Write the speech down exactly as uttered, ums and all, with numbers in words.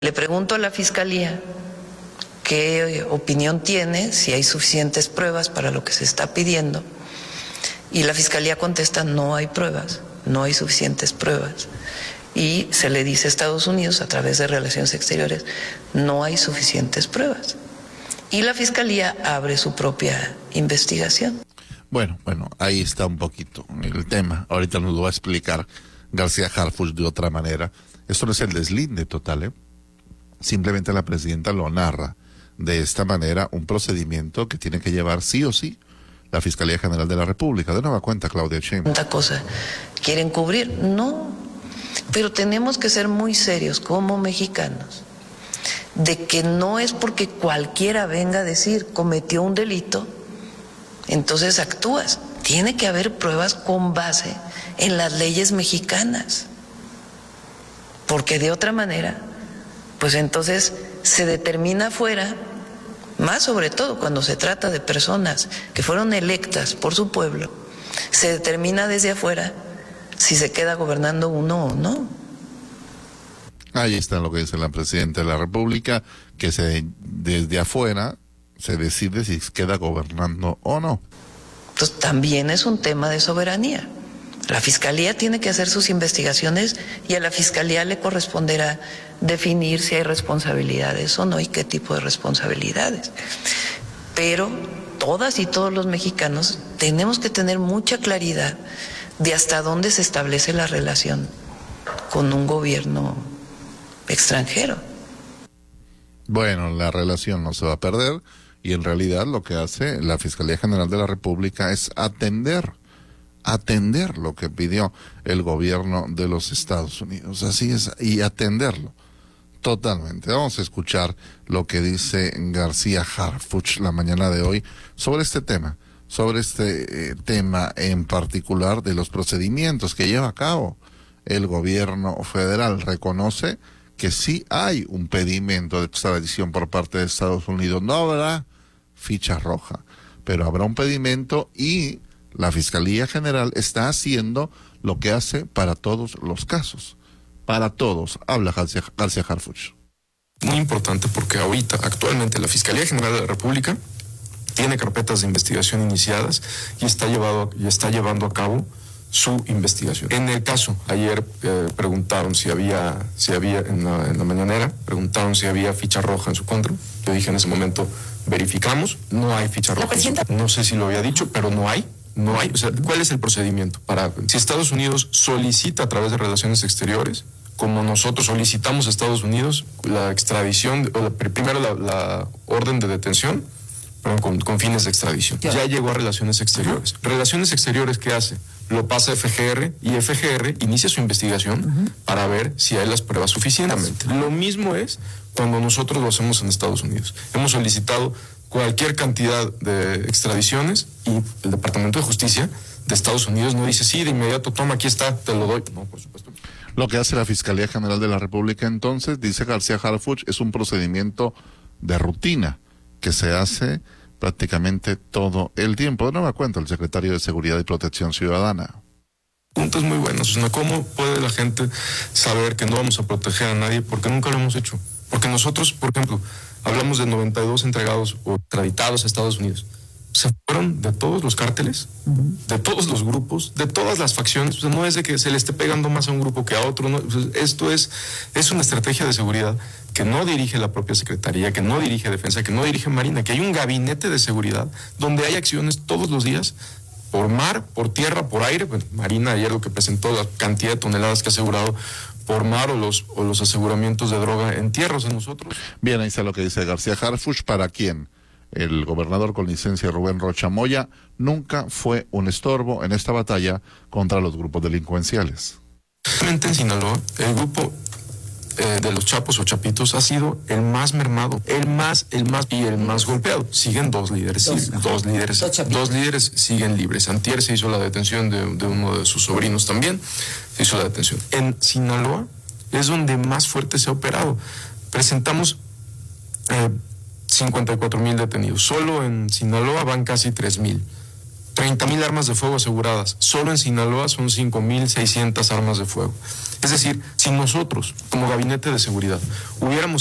Le pregunto a la Fiscalía qué opinión tiene, si hay suficientes pruebas para lo que se está pidiendo, y la Fiscalía contesta: no hay pruebas, no hay suficientes pruebas. Y se le dice a Estados Unidos, a través de Relaciones Exteriores: no hay suficientes pruebas. Y la Fiscalía abre su propia investigación. Bueno, bueno, ahí está un poquito el tema. Ahorita nos lo va a explicar García Harfuch de otra manera. Esto no es el deslinde total, ¿eh? Simplemente la presidenta lo narra de esta manera, un procedimiento que tiene que llevar sí o sí la Fiscalía General de la República. De nueva cuenta, Claudia Sheinbaum. ¿Cuánta cosa quieren cubrir? No, pero tenemos que ser muy serios como mexicanos, de que no es porque cualquiera venga a decir cometió un delito, entonces actúas. Tiene que haber pruebas con base en las leyes mexicanas, porque de otra manera, pues entonces se determina afuera, más sobre todo cuando se trata de personas que fueron electas por su pueblo, se determina desde afuera si se queda gobernando uno o no. Ahí está lo que dice la presidenta de la República, que se desde afuera se decide si queda gobernando o no. Entonces también es un tema de soberanía. La Fiscalía tiene que hacer sus investigaciones y a la Fiscalía le corresponderá definir si hay responsabilidades o no y qué tipo de responsabilidades. Pero todas y todos los mexicanos tenemos que tener mucha claridad de hasta dónde se establece la relación con un gobierno extranjero. Bueno, la relación no se va a perder y en realidad lo que hace la Fiscalía General de la República es atender atender lo que pidió el gobierno de los Estados Unidos, así es, y atenderlo totalmente. Vamos a escuchar lo que dice García Harfuch la mañana de hoy sobre este tema, sobre este eh, tema en particular de los procedimientos que lleva a cabo el gobierno federal. Reconoce que sí hay un pedimento de extradición por parte de Estados Unidos, no habrá ficha roja, pero habrá un pedimento y la Fiscalía General está haciendo lo que hace para todos los casos. Para todos, habla García, García Harfuch. Muy importante porque ahorita, actualmente, la Fiscalía General de la República tiene carpetas de investigación iniciadas y está, llevado, y está llevando a cabo su investigación. En el caso, ayer eh, preguntaron si había, si había en la, en la mañanera, preguntaron si había ficha roja en su contra. Yo dije en ese momento, verificamos, no hay ficha roja. No sé si lo había dicho, pero no hay. No hay, o sea, ¿cuál es el procedimiento? Para si Estados Unidos solicita a través de Relaciones Exteriores, como nosotros solicitamos a Estados Unidos la extradición, o la, primero la, la orden de detención, pero con, con fines de extradición. Ya. ya llegó a Relaciones Exteriores. Uh-huh. Relaciones Exteriores, ¿qué hace? Lo pasa a F G R y F G R inicia su investigación uh-huh. para ver si hay las pruebas suficientemente. Lo mismo es cuando nosotros lo hacemos en Estados Unidos. Hemos solicitado cualquier cantidad de extradiciones y el Departamento de Justicia de Estados Unidos no dice sí, de inmediato, toma, aquí está, te lo doy. No, por supuesto. Lo que hace la Fiscalía General de la República entonces, dice García Harfuch, es un procedimiento de rutina que se hace prácticamente todo el tiempo. De nueva cuenta el secretario de Seguridad y Protección Ciudadana. Puntos muy buenos. ¿Cómo puede la gente saber que no vamos a proteger a nadie? Porque nunca lo hemos hecho. Porque nosotros, por ejemplo, hablamos de noventa y dos entregados o extraditados a Estados Unidos. Se fueron de todos los cárteles, uh-huh. de todos los grupos, de todas las facciones. O sea, no es de que se le esté pegando más a un grupo que a otro. No. O sea, esto es, es una estrategia de seguridad que no dirige la propia Secretaría, que no dirige Defensa, que no dirige Marina, que hay un gabinete de seguridad donde hay acciones todos los días, por mar, por tierra, por aire. Bueno, Marina ayer lo que presentó, la cantidad de toneladas que ha asegurado por mar o los, o los aseguramientos de droga en tierra, o sea, nosotros. Bien, ahí está lo que dice García Harfuch, para quien el gobernador con licencia Rubén Rocha Moya nunca fue un estorbo en esta batalla contra los grupos delincuenciales. En Sinaloa, el grupo eh, de los Chapos o Chapitos ha sido el más mermado, el más, el más y el más golpeado. Siguen dos líderes, dos, sí, dos líderes, dos, dos líderes siguen libres. Antier se hizo la detención de, de uno de sus sobrinos también, se hizo la detención. En Sinaloa es donde más fuerte se ha operado. Presentamos eh, cincuenta y cuatro mil detenidos. Solo en Sinaloa van casi tres mil. treinta mil armas de fuego aseguradas. Solo en Sinaloa son cinco mil seiscientas armas de fuego. Es decir, si nosotros, como Gabinete de Seguridad, hubiéramos